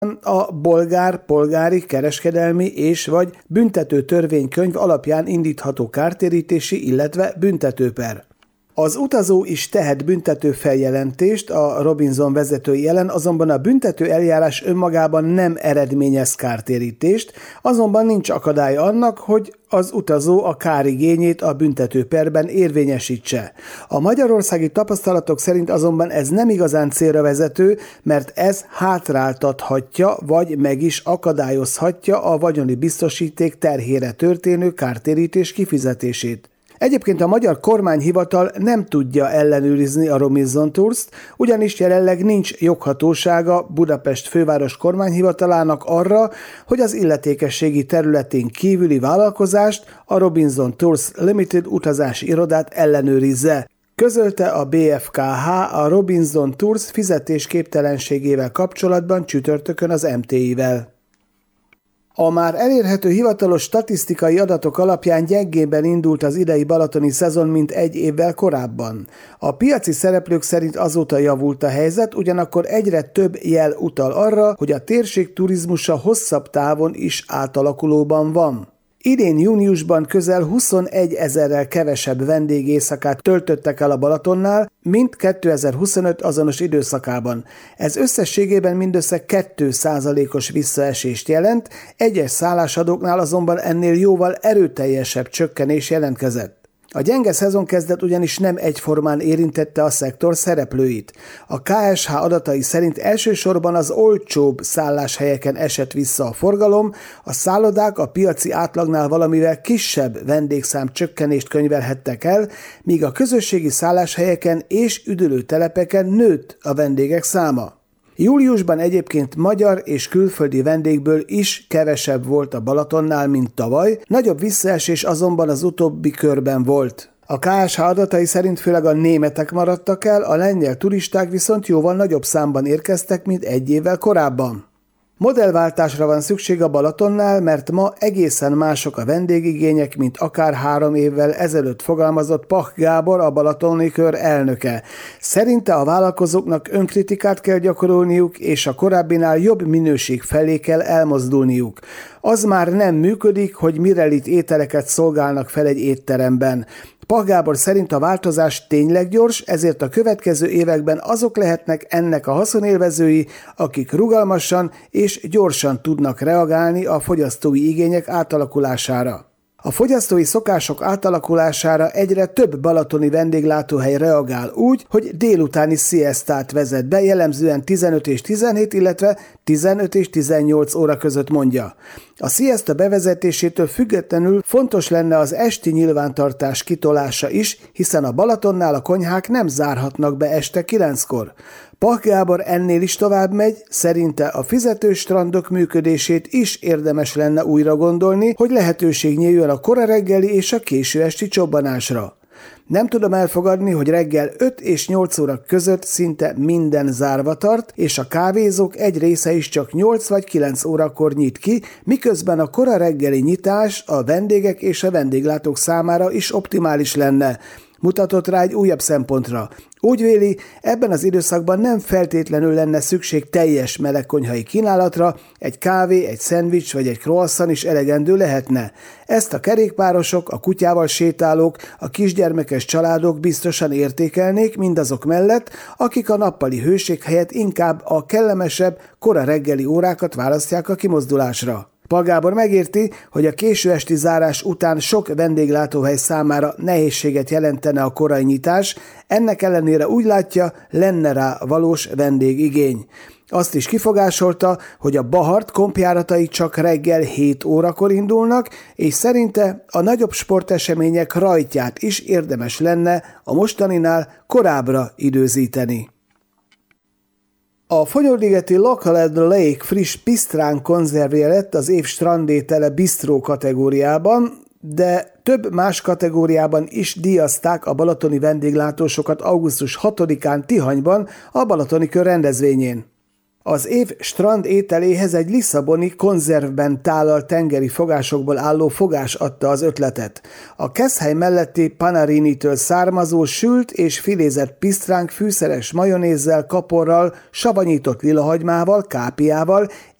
a bolgár polgári, kereskedelmi és vagy büntető törvénykönyv alapján indítható kártérítési, illetve büntetőper. Az utazó is tehet büntető feljelentést a Robinson vezetői ellen, azonban a büntető eljárás önmagában nem eredményez kártérítést, azonban nincs akadálya annak, hogy az utazó a kárigényét a büntetőperben érvényesítse. A magyarországi tapasztalatok szerint azonban ez nem igazán célra vezető, mert ez hátráltathatja vagy meg is akadályozhatja a vagyoni biztosíték terhére történő kártérítés kifizetését. Egyébként a magyar kormányhivatal nem tudja ellenőrizni a Robinson Tours-t, ugyanis jelenleg nincs joghatósága Budapest főváros kormányhivatalának arra, hogy az illetékességi területén kívüli vállalkozást, a Robinson Tours Limited utazási irodát ellenőrizze. Közölte a BFKH a Robinson Tours fizetésképtelenségével kapcsolatban csütörtökön az MTI-vel. A már elérhető hivatalos statisztikai adatok alapján gyengébben indult az idei balatoni szezon, mint egy évvel korábban. A piaci szereplők szerint azóta javult a helyzet, ugyanakkor egyre több jel utal arra, hogy a térség turizmusa hosszabb távon is átalakulóban van. Idén júniusban közel 21 000-rel kevesebb vendégéjszakát töltöttek el a Balatonnál, mint 2025 azonos időszakában. Ez összességében mindössze 2%-os visszaesést jelent, egyes szállásadóknál azonban ennél jóval erőteljesebb csökkenés jelentkezett. A gyenge szezonkezdet ugyanis nem egyformán érintette a szektor szereplőit. A KSH adatai szerint elsősorban az olcsóbb szálláshelyeken esett vissza a forgalom, a szállodák a piaci átlagnál valamivel kisebb vendégszám csökkenést könyvelhettek el, míg a közösségi szálláshelyeken és üdülőtelepeken nőtt a vendégek száma. Júliusban egyébként magyar és külföldi vendégből is kevesebb volt a Balatonnál, mint tavaly, nagyobb visszaesés azonban az utóbbi körben volt. A KSH adatai szerint főleg a németek maradtak el, a lengyel turisták viszont jóval nagyobb számban érkeztek, mint egy évvel korábban. Modellváltásra van szükség a Balatonnál, mert ma egészen mások a vendégigények, mint akár 3 évvel ezelőtt fogalmazott Pach Gábor, a Balatoni Kör elnöke. Szerinte a vállalkozóknak önkritikát kell gyakorolniuk, és a korábbinál jobb minőség felé kell elmozdulniuk. Az már nem működik, hogy Mirelit ételeket szolgálnak fel egy étteremben. Pach Gábor szerint a változás tényleg gyors, ezért a következő években azok lehetnek ennek a haszonélvezői, akik rugalmasan és gyorsan tudnak reagálni a fogyasztói igények átalakulására. A fogyasztói szokások átalakulására egyre több balatoni vendéglátóhely reagál úgy, hogy délutáni sziesztát vezet be, jellemzően 15 és 17, illetve 15 és 18 óra között mondja. A szieszta bevezetésétől függetlenül fontos lenne az esti nyilvántartás kitolása is, hiszen a Balatonnál a konyhák nem zárhatnak be este 9-kor. Pach Gábor ennél is tovább megy, szerinte a fizetős strandok működését is érdemes lenne újra gondolni, hogy lehetőség nyíljon a kora reggeli és a késő esti csobbanásra. Nem tudom elfogadni, hogy reggel 5 és 8 óra között szinte minden zárva tart, és a kávézók egy része is csak 8 vagy 9 órakor nyit ki, miközben a kora reggeli nyitás a vendégek és a vendéglátók számára is optimális lenne. Mutatott rá egy újabb szempontra. Úgy véli, ebben az időszakban nem feltétlenül lenne szükség teljes melegkonyhai kínálatra, egy kávé, egy szendvics vagy egy croissant is elegendő lehetne. Ezt a kerékpárosok, a kutyával sétálók, a kisgyermekes családok biztosan értékelnék mindazok mellett, akik a nappali hőség helyett inkább a kellemesebb, kora reggeli órákat választják a kimozdulásra. Pach Gábor megérti, hogy a késő esti zárás után sok vendéglátóhely számára nehézséget jelentene a korai nyitás, ennek ellenére úgy látja, lenne rá valós vendégigény. Azt is kifogásolta, hogy a Bahart kompjáratai csak reggel 7 órakor indulnak, és szerinte a nagyobb sportesemények rajtját is érdemes lenne a mostaninál korábbra időzíteni. A Fonyódligeti Local at the Lake friss pisztrán konzervje lett az év strandétele bistró kategóriában, de több más kategóriában is díjazták a balatoni vendéglátósokat augusztus 6-án Tihanyban, a Balatoni Kör rendezvényén. Az év strand ételéhez egy lisszaboni konzervben tálalt tengeri fogásokból álló fogás adta az ötletet. A Keszhely melletti Panarini-től származó sült és filézett pisztránk fűszeres majonézzel, kaporral, savanyított lilahagymával, kápiával